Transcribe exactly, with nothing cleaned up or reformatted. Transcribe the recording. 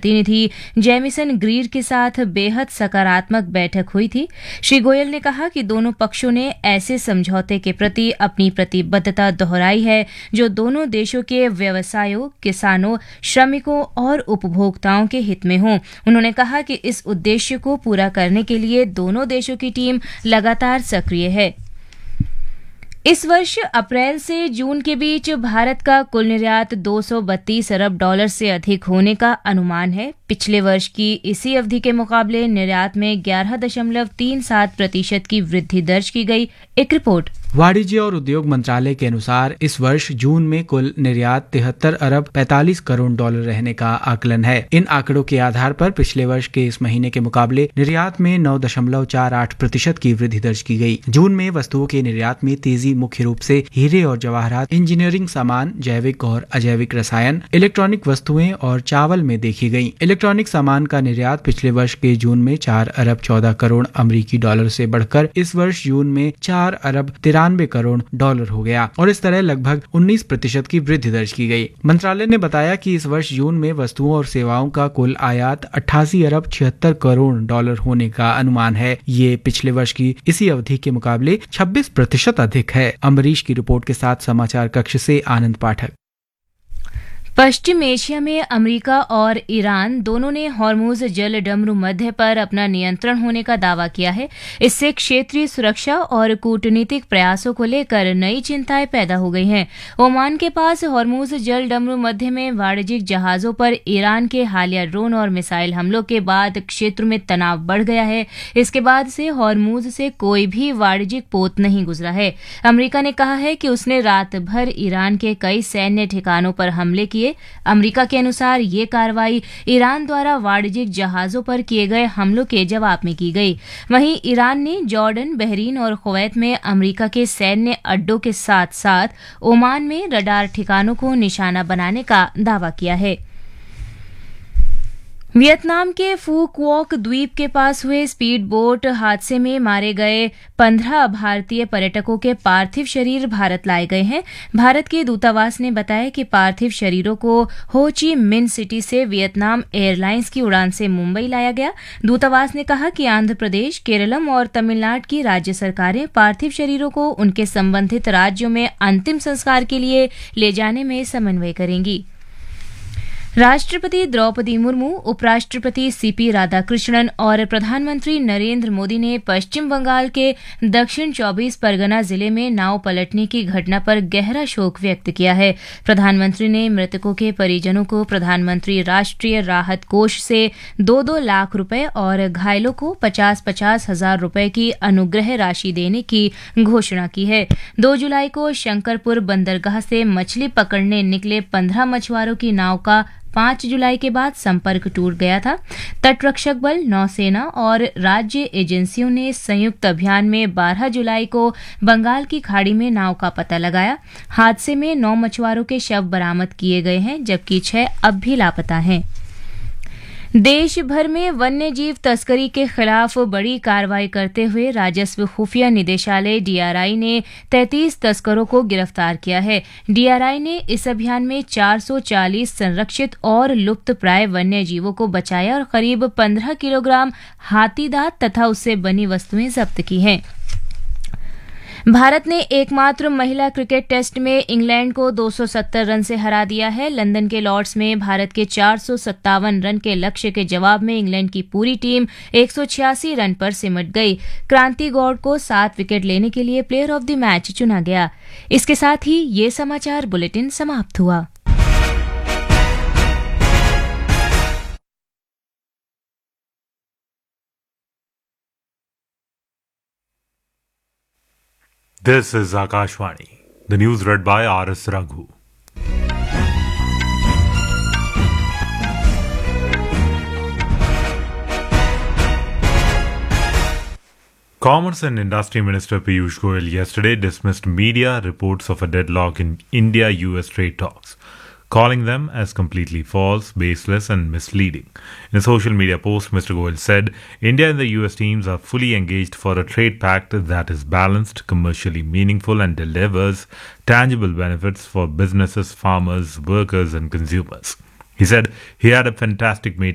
प्रतिनिधि Jameson Greer के साथ बेहद सकारात्मक बैठक हुई थी। श्री गोयल ने कहा कि दोनों पक्षों ने ऐसे समझौते के प्रति अपनी प्रतिबद्धता दोहराई है जो दोनों देशों के व्यवसायों, किसानों, श्रमिकों और उपभोक्ताओं के हित में हों। उन्होंने कहा कि इस उद्देश्य को पूरा करने के लिए दोनों देशों की टीम लगातार सक्रिय है। इस वर्ष अप्रैल से जून के बीच भारत का कुल निर्यात दो सौ बत्तीस अरब डॉलर से अधिक होने का अनुमान है। पिछले वर्ष की इसी अवधि के मुकाबले निर्यात में ग्यारह दशमलव तीन सात प्रतिशत की वृद्धि दर्ज की गई। एक रिपोर्ट। वाणिज्य और उद्योग मंत्रालय के अनुसार इस वर्ष जून में कुल निर्यात तिहत्तर अरब पैंतालीस करोड़ डॉलर रहने का आकलन है। इन आंकड़ों के आधार पर पिछले वर्ष के इस महीने के मुकाबले निर्यात में नौ दशमलव चार आठ प्रतिशत की वृद्धि दर्ज की गई। जून में वस्तुओं के निर्यात में तेजी मुख्य रूप से हीरे और जवाहरात, इंजीनियरिंग सामान, जैविक और अजैविक रसायन, इलेक्ट्रॉनिक वस्तुएं और चावल में देखी गई। इलेक्ट्रॉनिक सामान का निर्यात पिछले वर्ष के जून में चार अरब चौदह करोड़ अमरीकी डॉलर से बढ़कर इस वर्ष जून में चार अरब तिरानवे करोड़ डॉलर हो गया और इस तरह लगभग उन्नीस प्रतिशत की वृद्धि दर्ज की गई। मंत्रालय ने बताया कि इस वर्ष जून में वस्तुओं और सेवाओं का कुल आयात अट्ठासी अरब छिहत्तर करोड़ डॉलर होने का अनुमान है। ये पिछले वर्ष की इसी अवधि के मुकाबले छब्बीस प्रतिशत अधिक है। अम्बरीश की रिपोर्ट के साथ समाचार कक्ष से आनंद पाठक। पश्चिम एशिया में अमेरिका और ईरान दोनों ने हॉर्मुज जल डमरू मध्य पर अपना नियंत्रण होने का दावा किया है। इससे क्षेत्रीय सुरक्षा और कूटनीतिक प्रयासों को लेकर नई चिंताएं पैदा हो गई हैं। ओमान के पास हॉर्मुज जल डमरू मध्य में वाणिज्यिक जहाजों पर ईरान के हालिया ड्रोन और मिसाइल हमलों के बाद क्षेत्र में तनाव बढ़ गया है। इसके बाद से हॉर्मुज से कोई भी वाणिज्यिक पोत नहीं गुजरा है। अमेरिका ने कहा है कि उसने रात भर ईरान के कई सैन्य ठिकानों पर हमले किए। अमेरिका के अनुसार ये कार्रवाई ईरान द्वारा वाणिज्यिक जहाजों पर किए गए हमलों के जवाब में की गई। वहीं ईरान ने जॉर्डन, बहरीन और कुवैत में अमेरिका के सैन्य अड्डों के साथ साथ ओमान में रडार ठिकानों को निशाना बनाने का दावा किया है। वियतनाम के फू क्वॉक द्वीप के पास हुए स्पीड बोट हादसे में मारे गए पंद्रह भारतीय पर्यटकों के पार्थिव शरीर भारत लाए गए हैं। भारत के दूतावास ने बताया कि पार्थिव शरीरों को हो ची मिन सिटी से वियतनाम एयरलाइंस की उड़ान से मुंबई लाया गया। दूतावास ने कहा कि आंध्र प्रदेश, केरलम और तमिलनाडु की राज्य सरकारें पार्थिव शरीरों को उनके संबंधित राज्यों में अंतिम संस्कार के लिए ले जाने में समन्वय करेंगी। राष्ट्रपति द्रौपदी मुर्मू, उपराष्ट्रपति सीपी राधाकृष्णन और प्रधानमंत्री नरेंद्र मोदी ने पश्चिम बंगाल के दक्षिण चौबीस परगना जिले में नाव पलटने की घटना पर गहरा शोक व्यक्त किया है। प्रधानमंत्री ने मृतकों के परिजनों को प्रधानमंत्री राष्ट्रीय राहत कोष से दो दो लाख रुपए और घायलों को पचास पचास हजार रुपए की अनुग्रह राशि देने की घोषणा की है। दो जुलाई को शंकरपुर बंदरगाह से मछली पकड़ने निकले पंद्रह मछुआरों की नाव का पांच जुलाई के बाद संपर्क टूट गया था। तटरक्षक बल, नौसेना और राज्य एजेंसियों ने संयुक्त अभियान में बारह जुलाई को बंगाल की खाड़ी में नाव का पता लगाया। हादसे में नौ मछुआरों के शव बरामद किए गए हैं, जबकि छह अब भी लापता हैं। देश भर में वन्य जीव तस्करी के खिलाफ बड़ी कार्रवाई करते हुए राजस्व खुफिया निदेशालय डीआरआई ने तैंतीस तस्करों को गिरफ्तार किया है। डीआरआई ने इस अभियान में चार सौ चालीस संरक्षित और लुप्त प्राय वन्य जीवों को बचाया और करीब पंद्रह किलोग्राम हाथी दांत तथा उससे बनी वस्तुएं जब्त की हैं। भारत ने एकमात्र महिला क्रिकेट टेस्ट में इंग्लैंड को दो सौ सत्तर रन से हरा दिया है। लंदन के लॉर्ड्स में भारत के चार सौ सत्तावन रन के लक्ष्य के जवाब में इंग्लैंड की पूरी टीम एक सौ छियासी रन पर सिमट गई। क्रांति गौड़ को सात विकेट लेने के लिए प्लेयर ऑफ द मैच चुना गया। इसके साथ ही ये समाचार बुलेटिन समाप्त हुआ। This is Akashvani. The news read by R S Raghu. Commerce and Industry Minister Piyush Goyal yesterday dismissed media reports of a deadlock in India-U S trade talks, calling them as completely false, baseless and misleading. In a social media post, Mister Goyal said, India and the U S teams are fully engaged for a trade pact that is balanced, commercially meaningful and delivers tangible benefits for businesses, farmers, workers and consumers. He said he had a fantastic meeting